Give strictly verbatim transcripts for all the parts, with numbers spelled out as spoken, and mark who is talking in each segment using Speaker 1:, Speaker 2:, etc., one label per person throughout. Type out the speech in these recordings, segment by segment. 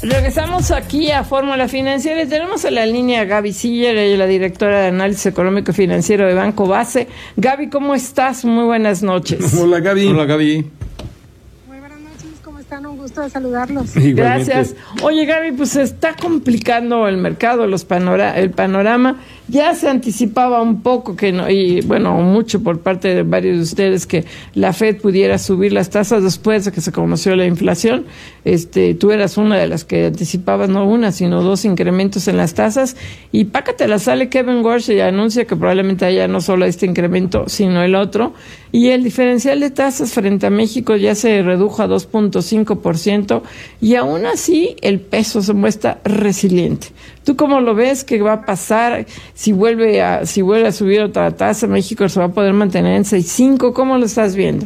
Speaker 1: Regresamos aquí a Fórmula Financiera y tenemos en la línea a Gaby Siller, ella es la directora de Análisis Económico y Financiero de Banco Base. Gaby, ¿cómo estás? Muy buenas noches.
Speaker 2: Hola, Gaby.
Speaker 3: Hola, Gaby.
Speaker 4: Muy buenas noches, ¿cómo están? Un gusto de saludarlos.
Speaker 1: Igualmente. Gracias. Oye, Gaby, pues se está complicando el mercado, los panora- el panorama. Ya se anticipaba un poco que no, y bueno, mucho por parte de varios de ustedes, que la Fed pudiera subir las tasas después de que se conoció la inflación. Este, tú eras una de las que anticipabas no una, sino dos incrementos en las tasas. Y pácatela, sale Kevin Warsh y anuncia que probablemente haya no solo este incremento, sino el otro. Y el diferencial de tasas frente a México ya se redujo a dos punto cinco por ciento y aún así el peso se muestra resiliente. ¿Tú cómo lo ves? ¿Qué va a pasar? Si vuelve a si vuelve a subir otra tasa, México se va a poder mantener en seis punto cinco. ¿Cómo lo estás viendo?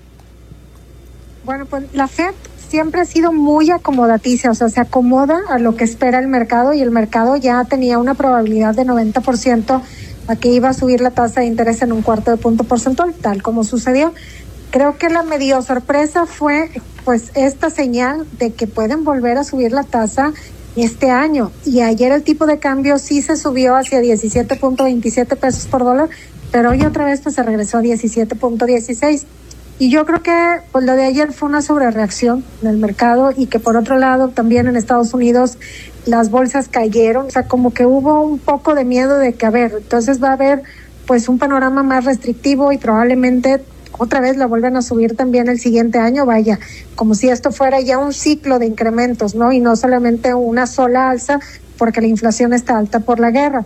Speaker 4: Bueno, pues la Fed siempre ha sido muy acomodaticia, o sea, se acomoda a lo que espera el mercado, y el mercado ya tenía una probabilidad de noventa por ciento a que iba a subir la tasa de interés en un cuarto de punto porcentual, tal como sucedió. Creo que la medio sorpresa fue pues esta señal de que pueden volver a subir la tasa este año, y ayer el tipo de cambio sí se subió hacia diecisiete punto veintisiete pesos por dólar, pero hoy otra vez pues se regresó a diecisiete punto dieciséis. Y yo creo que pues lo de ayer fue una sobrereacción del mercado, y que por otro lado también en Estados Unidos las bolsas cayeron, o sea, como que hubo un poco de miedo de que, a ver, entonces va a haber pues un panorama más restrictivo y probablemente otra vez la vuelven a subir también el siguiente año, vaya, como si esto fuera ya un ciclo de incrementos, ¿no? Y no solamente una sola alza, porque la inflación está alta por la guerra.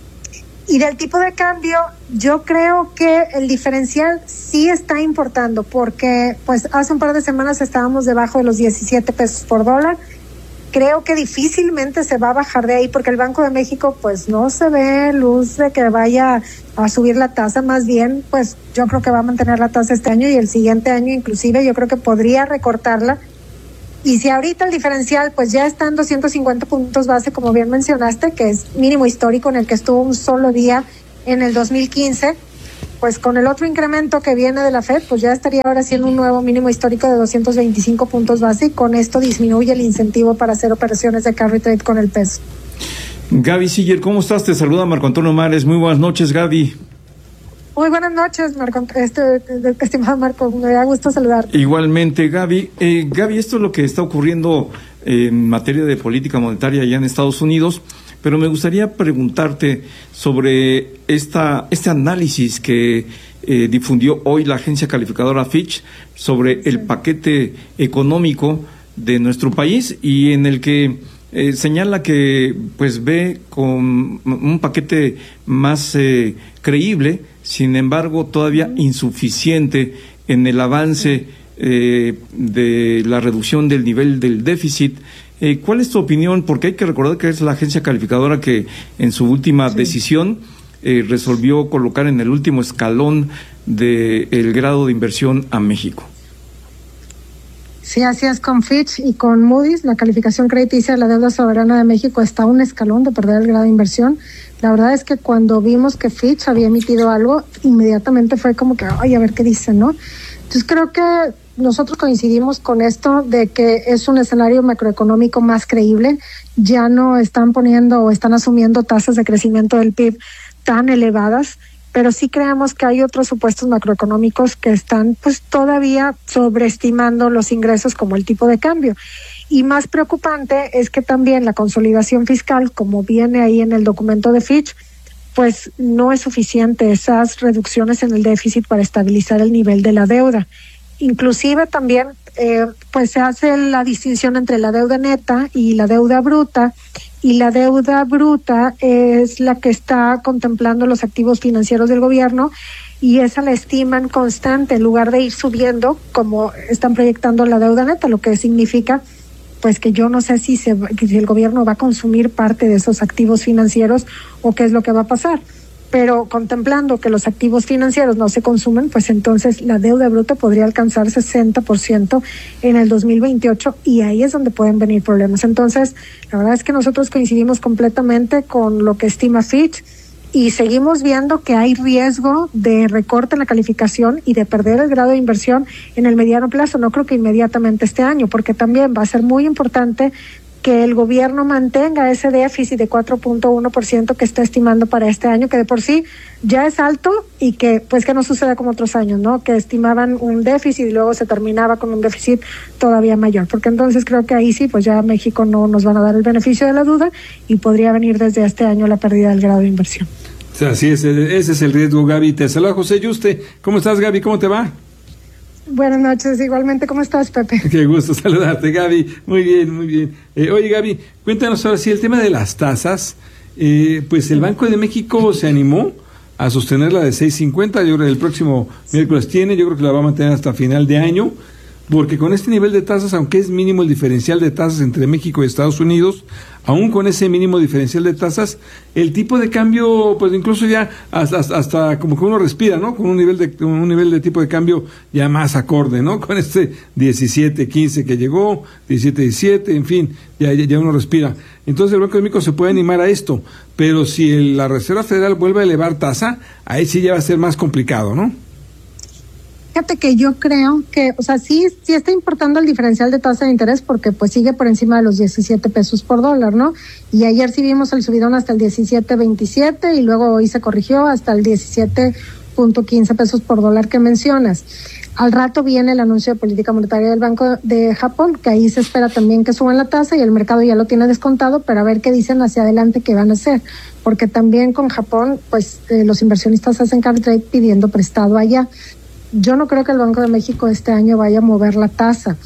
Speaker 4: Y del tipo de cambio, yo creo que el diferencial sí está importando, porque pues hace un par de semanas estábamos debajo de los diecisiete pesos por dólar. Creo que difícilmente se va a bajar de ahí, porque el Banco de México pues no se ve luz de que vaya a subir la tasa, más bien pues yo creo que va a mantener la tasa este año, y el siguiente año inclusive yo creo que podría recortarla. Y si ahorita el diferencial pues ya está en doscientos cincuenta puntos base, como bien mencionaste, que es mínimo histórico en el que estuvo un solo día en el dos mil quince, pues con el otro incremento que viene de la Fed, pues ya estaría ahora siendo un nuevo mínimo histórico de doscientos veinticinco puntos base, y con esto disminuye el incentivo para hacer operaciones de carry trade con el peso.
Speaker 3: Gaby Siller, ¿cómo estás? Te saluda Marco Antonio Mares. Muy buenas noches, Gaby.
Speaker 4: Muy buenas noches, Marco, este, estimado Marco, me da gusto saludarte.
Speaker 3: Igualmente, Gaby. Eh, Gaby, esto es lo que está ocurriendo en materia de política monetaria allá en Estados Unidos, pero me gustaría preguntarte sobre esta este análisis que eh, difundió hoy la agencia calificadora Fitch sobre el paquete económico de nuestro país, y en el que eh, señala que pues ve con un paquete más eh, creíble, sin embargo todavía insuficiente en el avance eh, de la reducción del nivel del déficit. Eh, ¿Cuál es tu opinión? Porque hay que recordar que es la agencia calificadora que en su última sí. decisión eh, resolvió colocar en el último escalón del grado de inversión a México.
Speaker 4: Sí, así es, con Fitch y con Moody's, la calificación crediticia de la deuda soberana de México está a un escalón de perder el grado de inversión. La verdad es que cuando vimos que Fitch había emitido algo, inmediatamente fue como que, ay, a ver qué dicen, ¿no? Entonces creo que nosotros coincidimos con esto de que es un escenario macroeconómico más creíble. Ya no están poniendo o están asumiendo tasas de crecimiento del P I B tan elevadas, pero sí creemos que hay otros supuestos macroeconómicos que están pues todavía sobreestimando los ingresos, como el tipo de cambio. Y más preocupante es que también la consolidación fiscal, como viene ahí en el documento de Fitch, pues no es suficiente esas reducciones en el déficit para estabilizar el nivel de la deuda. Inclusive también eh, pues se hace la distinción entre la deuda neta y la deuda bruta, y la deuda bruta es la que está contemplando los activos financieros del gobierno, y esa la estiman constante en lugar de ir subiendo como están proyectando la deuda neta, lo que significa pues que yo no sé si, se, si el gobierno va a consumir parte de esos activos financieros o qué es lo que va a pasar. Pero contemplando que los activos financieros no se consumen, pues entonces la deuda bruta podría alcanzar sesenta por ciento en el dos mil veintiocho, y ahí es donde pueden venir problemas. Entonces, la verdad es que nosotros coincidimos completamente con lo que estima Fitch, y seguimos viendo que hay riesgo de recorte en la calificación y de perder el grado de inversión en el mediano plazo. No creo que inmediatamente este año, porque también va a ser muy importante que el gobierno mantenga ese déficit de cuatro punto uno por ciento que está estimando para este año, que de por sí ya es alto, y que pues que no suceda como otros años, ¿no? Que estimaban un déficit y luego se terminaba con un déficit todavía mayor, porque entonces creo que ahí sí, pues ya México no nos van a dar el beneficio de la duda y podría venir desde este año la pérdida del grado de inversión.
Speaker 2: O sea, sí, ese, ese es el riesgo, Gaby. Te saluda José Yuste. ¿Cómo estás, Gaby? ¿Cómo te va?
Speaker 4: Buenas noches, igualmente. ¿Cómo estás, Pepe?
Speaker 2: Qué gusto saludarte, Gaby. Muy bien, muy bien. Eh, oye, Gaby, cuéntanos ahora sí el tema de las tasas. Eh, pues el Banco de México se animó a sostener la de seis cincuenta. Yo creo que el próximo miércoles tiene, yo creo que la va a mantener hasta final de año, porque con este nivel de tasas, aunque es mínimo el diferencial de tasas entre México y Estados Unidos, aún con ese mínimo diferencial de tasas, el tipo de cambio, pues incluso ya hasta, hasta, hasta como que uno respira, ¿no? Con un nivel de un nivel de tipo de cambio ya más acorde, ¿no? Con este diecisiete quince que llegó, diecisiete diecisiete, en fin, ya, ya, ya uno respira. Entonces el Banco de México se puede animar a esto, pero si el, la Reserva Federal vuelve a elevar tasa, ahí sí ya va a ser más complicado, ¿no?
Speaker 4: Fíjate que yo creo que, o sea, sí, sí está importando el diferencial de tasa de interés porque pues sigue por encima de los diecisiete pesos por dólar, ¿no? Y ayer sí vimos el subidón hasta el diecisiete veintisiete y luego hoy se corrigió hasta el diecisiete punto quince pesos por dólar que mencionas. Al rato viene el anuncio de política monetaria del Banco de Japón, que ahí se espera también que suban la tasa y el mercado ya lo tiene descontado, pero a ver qué dicen hacia adelante qué van a hacer, porque también con Japón, pues eh, los inversionistas hacen carry trade pidiendo prestado allá. Yo no creo que el Banco de México este año vaya a mover la tasa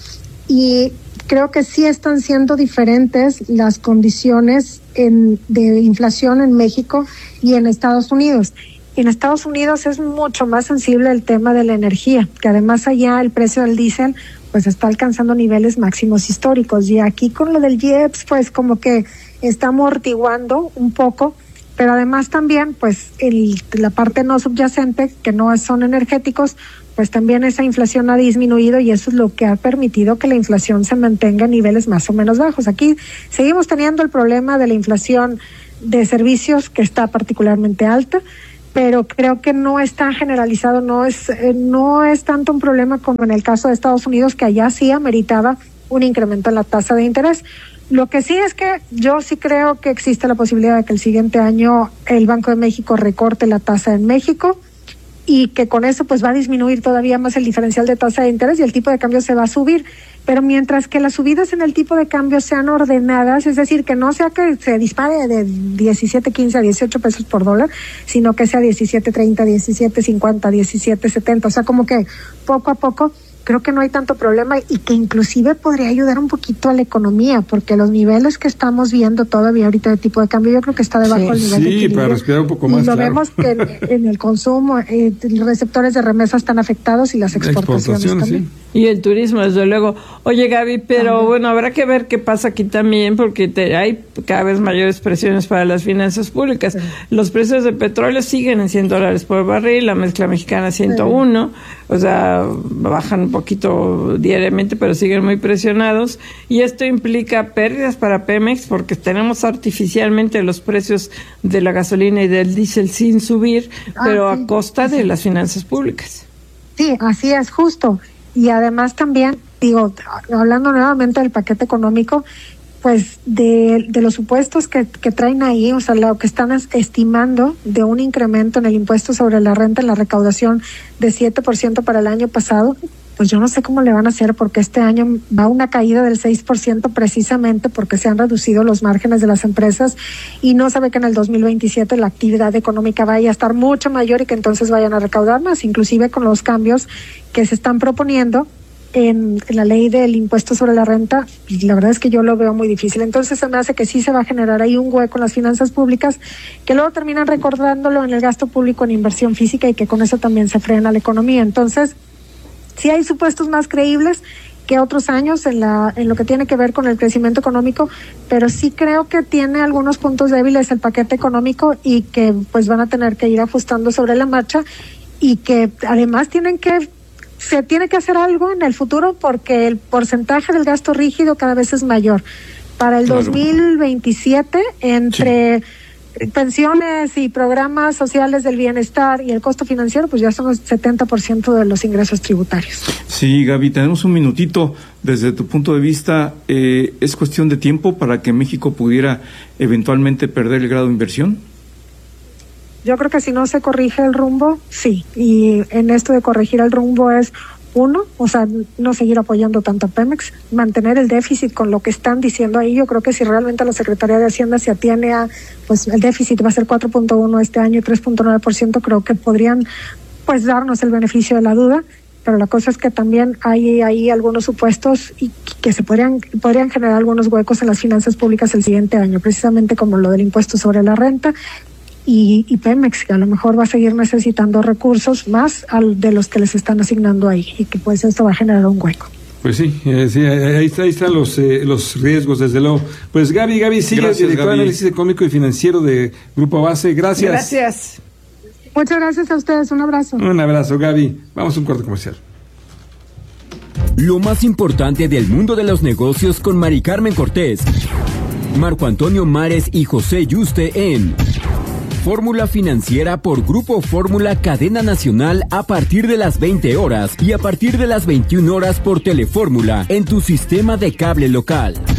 Speaker 4: y creo que sí están siendo diferentes las condiciones en, de inflación en México y en Estados Unidos. En Estados Unidos es mucho más sensible el tema de la energía, que además allá el precio del diésel pues está alcanzando niveles máximos históricos y aquí con lo del I E P S pues como que está amortiguando un poco. Pero además también, pues, el, la parte no subyacente, que no son energéticos, pues también esa inflación ha disminuido y eso es lo que ha permitido que la inflación se mantenga a niveles más o menos bajos. Aquí seguimos teniendo el problema de la inflación de servicios, que está particularmente alta, pero creo que no está generalizado, no es, eh, no es tanto un problema como en el caso de Estados Unidos, que allá sí ameritaba un incremento en la tasa de interés. Lo que sí es que yo sí creo que existe la posibilidad de que el siguiente año el Banco de México recorte la tasa en México y que con eso pues va a disminuir todavía más el diferencial de tasa de interés y el tipo de cambio se va a subir. Pero mientras que las subidas en el tipo de cambio sean ordenadas, es decir, que no sea que se dispare de diecisiete quince a dieciocho pesos por dólar, sino que sea diecisiete treinta, diecisiete cincuenta, diecisiete setenta, o sea, como que poco a poco creo que no hay tanto problema y que inclusive podría ayudar un poquito a la economía, porque los niveles que estamos viendo todavía ahorita de tipo de cambio, yo creo que está debajo del
Speaker 2: sí,
Speaker 4: nivel
Speaker 2: sí,
Speaker 4: de equilibrio.
Speaker 2: Sí, para respirar un poco más,
Speaker 4: y lo
Speaker 2: claro.
Speaker 4: vemos que en, en el consumo, eh, los receptores de remesas están afectados y las exportaciones,
Speaker 2: exportaciones
Speaker 4: también.
Speaker 2: Sí.
Speaker 1: Y el turismo, desde luego. Oye, Gaby, pero Ajá. bueno, habrá que ver qué pasa aquí también, porque te, hay cada vez mayores presiones para las finanzas públicas. Sí. Los precios de petróleo siguen en cien dólares por barril, la mezcla mexicana ciento uno, sí. o sea, bajan un poquito diariamente, pero siguen muy presionados. Y esto implica pérdidas para Pemex, porque tenemos artificialmente los precios de la gasolina y del diésel sin subir, ah, pero sí. a costa sí. de las finanzas públicas.
Speaker 4: Sí, así es, justo. Y además también, digo, hablando nuevamente del paquete económico, pues de, de los supuestos que, que traen ahí, o sea, lo que están estimando de un incremento en el impuesto sobre la renta en la recaudación de siete por ciento para el año pasado, pues yo no sé cómo le van a hacer porque este año va una caída del seis por ciento precisamente porque se han reducido los márgenes de las empresas y no sabe que en el dos mil veintisiete la actividad económica vaya a estar mucho mayor y que entonces vayan a recaudar más, inclusive con los cambios que se están proponiendo en, en la ley del impuesto sobre la renta, y la verdad es que yo lo veo muy difícil. Entonces se me hace que sí se va a generar ahí un hueco en las finanzas públicas que luego terminan recordándolo en el gasto público en inversión física y que con eso también se frena la economía. Entonces sí hay supuestos más creíbles que otros años en la en lo que tiene que ver con el crecimiento económico, pero sí creo que tiene algunos puntos débiles el paquete económico y que pues van a tener que ir ajustando sobre la marcha y que además tienen que se tiene que hacer algo en el futuro porque el porcentaje del gasto rígido cada vez es mayor. Para el claro. dos mil veintisiete entre sí. pensiones y programas sociales del bienestar y el costo financiero, pues ya son el setenta por ciento de los ingresos tributarios.
Speaker 3: Sí, Gaby, tenemos un minutito. Desde tu punto de vista, eh, ¿es cuestión de tiempo para que México pudiera eventualmente perder el grado de inversión?
Speaker 4: Yo creo que si no se corrige el rumbo, sí. Y en esto de corregir el rumbo es, uno, o sea, no seguir apoyando tanto a Pemex, mantener el déficit con lo que están diciendo ahí. Yo creo que si realmente la Secretaría de Hacienda se atiene a, pues el déficit va a ser cuatro punto uno este año y tres punto nueve por ciento, creo que podrían, pues, darnos el beneficio de la duda. Pero la cosa es que también hay ahí algunos supuestos y que se podrían, podrían generar algunos huecos en las finanzas públicas el siguiente año, precisamente como lo del impuesto sobre la renta. Y, y Pemex, que a lo mejor va a seguir necesitando recursos más al, de los que les están asignando ahí, y que pues esto va a generar un hueco.
Speaker 2: Pues sí, eh, sí ahí, está, ahí están los eh, los riesgos, desde luego. Pues Gaby, Gaby sigue, directora de Análisis Económico y Financiero de Grupo Base. Gracias.
Speaker 1: Gracias.
Speaker 4: Muchas gracias a ustedes, un abrazo.
Speaker 2: Un abrazo, Gaby. Vamos a un corte comercial.
Speaker 5: Lo más importante del mundo de los negocios con Mari Carmen Cortés, Marco Antonio Mares y José Yuste en Fórmula Financiera por Grupo Fórmula Cadena Nacional a partir de las veinte horas y a partir de las veintiuna horas por Telefórmula en tu sistema de cable local.